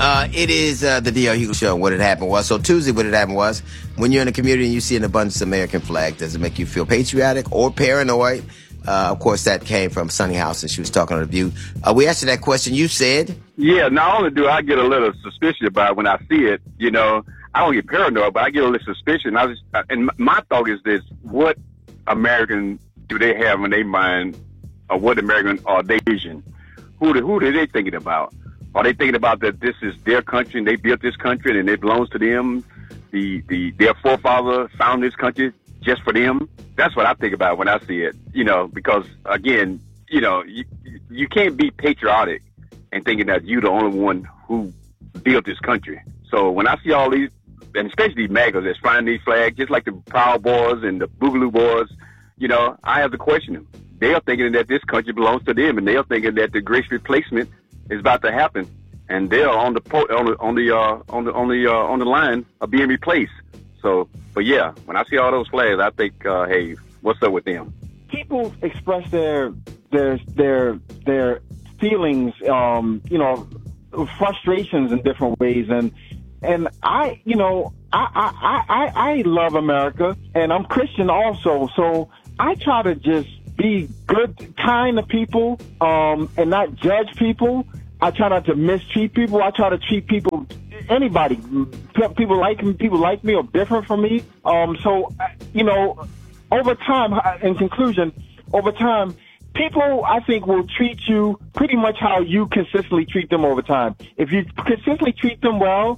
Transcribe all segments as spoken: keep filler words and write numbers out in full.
Uh, it is uh, the D L Hughley Show. What had happened was, so Tuesday what had happened was, when you're in a community and you see an abundance of American flags, does it make you feel patriotic or paranoid? Uh, of course, that came from Sunny House, and she was talking on The View. Uh, we asked you that question. You said? Yeah, not only do I get a little suspicious about it when I see it, you know, I don't get paranoid, but I get a little suspicion. I was, and my thought is this: what American do they have in their mind, or what American are they vision? Who do, who are they thinking about? Are they thinking about that this is their country and they built this country and it belongs to them? The the their forefather founded this country just for them? That's what I think about when I see it. You know, because again, you know, you, you can't be patriotic and thinking that you're the only one who built this country. So when I see all these, and especially these MAGAs that's flying these flags, just like the Proud Boys and the Boogaloo Boys, you know, I have to question them. They are thinking that this country belongs to them, and they are thinking that the great replacement is about to happen, and they're on the po- on the on the uh, on the on the uh, on the line of being replaced. So, but yeah, when I see all those flags, I think, uh, hey, what's up with them? People express their their their their feelings, um, you know, frustrations in different ways, and and I, you know, I I I I love America, and I'm Christian also, so I try to just be good, kind to people, um, and not judge people. I try not to mistreat people. I try to treat people, anybody, people like me, people like me or different from me. Um, so, you know, over time, in conclusion, over time, people, I think, will treat you pretty much how you consistently treat them over time. If you consistently treat them well,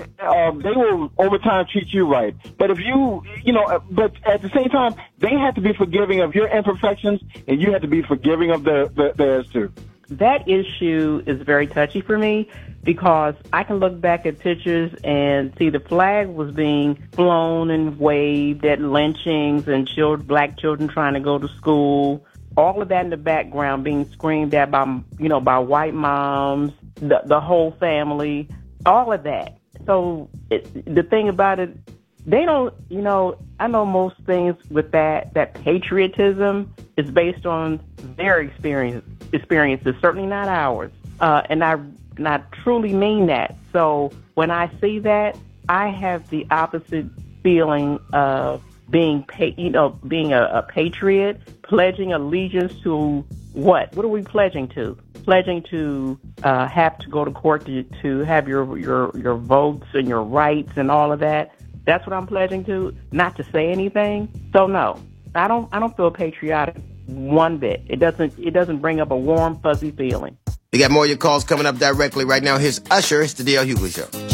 Um, they will over time treat you right. But if you, you know, but at the same time, they have to be forgiving of your imperfections, and you have to be forgiving of the, the, theirs too. That issue is very touchy for me because I can look back at pictures and see the flag was being flown and waved at lynchings and children, black children trying to go to school. All of that in the background being screamed at by, you know, by white moms, the, the whole family, all of that. So it, the thing about it, they don't, you know, I know most things with that, that patriotism is based on their experience, experiences, certainly not ours. Uh, and I, and I truly mean that. So when I see that, I have the opposite feeling of being, pa- you know, being a, a patriot, pledging allegiance to what? What are we pledging to? Pledging to uh, have to go to court to, to have your, your your votes and your rights and all of that. That's what I'm pledging to. Not to say anything. So no, I don't. I don't feel patriotic one bit. It doesn't. It doesn't bring up a warm, fuzzy feeling. We got more of your calls coming up directly right now. Here's Usher. It's the D L Hughley Show.